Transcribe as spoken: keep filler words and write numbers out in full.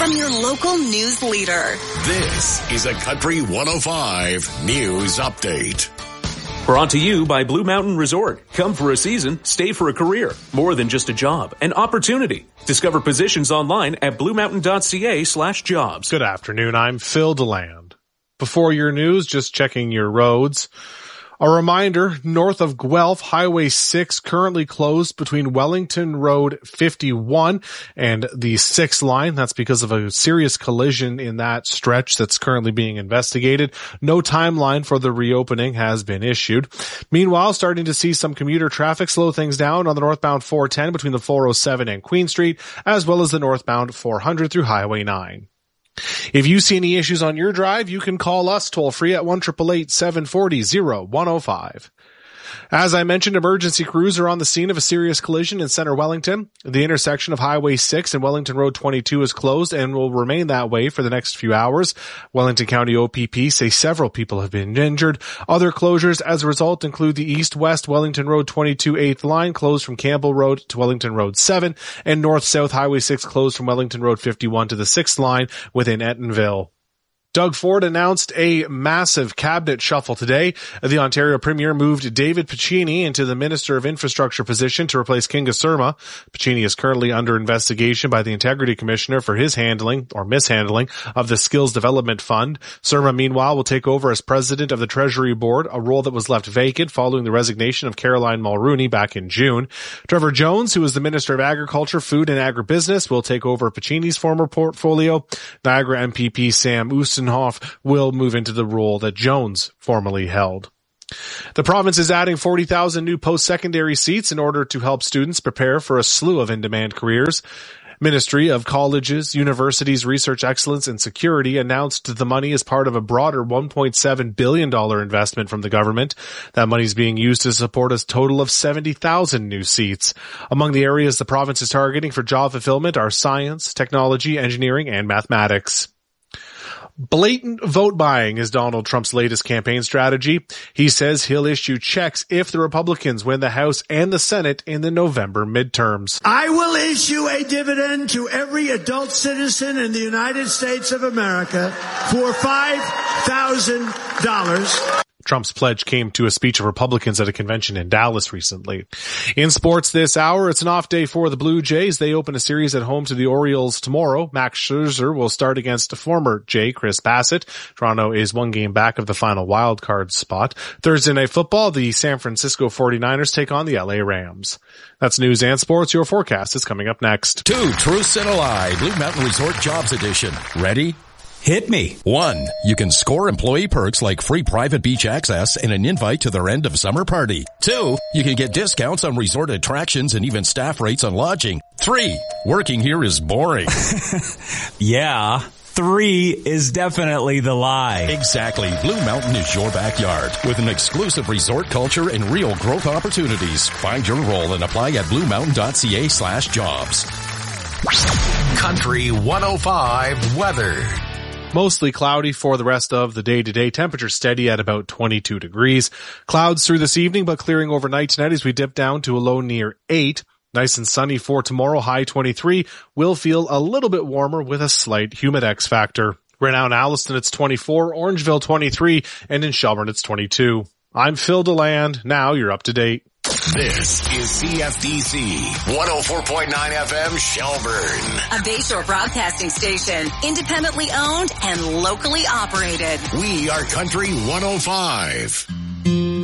from your local news leader. This is a Country one oh five News Update. Brought to you by Blue Mountain Resort. Come for a season, stay for a career. More than just a job, an opportunity. Discover positions online at bluemountain.ca slash jobs. Good afternoon. I'm Phil DeLand. Before your news, just checking your roads. A reminder, north of Guelph, Highway six currently closed between Wellington Road fifty-one and the sixth line. That's because of a serious collision in that stretch that's currently being investigated. No timeline for the reopening has been issued. Meanwhile, starting to see some commuter traffic slow things down on the northbound four ten between the four oh seven and Queen Street, as well as the northbound four hundred through Highway nine. If you see any issues on your drive, you can call us toll free at one eight eight eight, seven four zero, oh one oh five. As I mentioned, emergency crews are on the scene of a serious collision in Center Wellington. The intersection of Highway six and Wellington Road twenty-two is closed and will remain that way for the next few hours. Wellington County O P P say several people have been injured. Other closures as a result include the east-west Wellington Road twenty-two eighth line closed from Campbell Road to Wellington Road seven, and north-south Highway six closed from Wellington Road fifty-one to the sixth line within Ettonville. Doug Ford announced a massive cabinet shuffle today. The Ontario Premier moved David Piccini into the Minister of Infrastructure position to replace Kinga Surma. Piccini is currently under investigation by the Integrity Commissioner for his handling or mishandling of the Skills Development Fund. Surma, meanwhile, will take over as President of the Treasury Board, a role that was left vacant following the resignation of Caroline Mulrooney back in June. Trevor Jones, who is the Minister of Agriculture, Food and Agribusiness, will take over Piccini's former portfolio. Niagara M P P Sam Oostenhoff will move into the role that Jones formerly held. The province is adding forty thousand new post-secondary seats in order to help students prepare for a slew of in-demand careers. Ministry of Colleges, Universities, Research Excellence and Security announced the money as part of a broader one point seven billion dollars investment from the government. That money is being used to support a total of seventy thousand new seats. Among the areas the province is targeting for job fulfillment are science, technology, engineering, and mathematics. Blatant vote buying is Donald Trump's latest campaign strategy. He says he'll issue checks if the Republicans win the House and the Senate in the November midterms. I will issue a dividend to every adult citizen in the United States of America for five thousand dollars. Trump's pledge came to a speech of Republicans at a convention in Dallas recently. In sports this hour, it's an off day for the Blue Jays. They open a series at home to the Orioles tomorrow. Max Scherzer will start against former Jay Chris Bassett. Toronto is one game back of the final wild card spot. Thursday Night Football, the San Francisco forty-niners take on the L A Rams. That's news and sports. Your forecast is coming up next. Two truths and a lie. Blue Mountain Resort Jobs Edition. Ready? Hit me. One, you can score employee perks like free private beach access and an invite to their end of summer party. Two, you can get discounts on resort attractions and even staff rates on lodging. Three, working here is boring. Yeah, three is definitely the lie. Exactly. Blue Mountain is your backyard with an exclusive resort culture and real growth opportunities. Find your role and apply at bluemountain.ca slash jobs. Country one oh five weather. Mostly cloudy for the rest of the day today. Temperature steady at about twenty-two degrees. Clouds through this evening, but clearing overnight tonight as we dip down to a low near eight. Nice and sunny for tomorrow, high twenty-three. Will feel a little bit warmer with a slight humidex factor. Right now in Alliston, it's twenty-four, Orangeville twenty-three, and in Shelburne, it's twenty-two. I'm Phil DeLand. Now you're up to date. This is C F D C one oh four point nine F M Shelburne. A Bayshore broadcasting station, independently owned and locally operated. We are Country one oh five.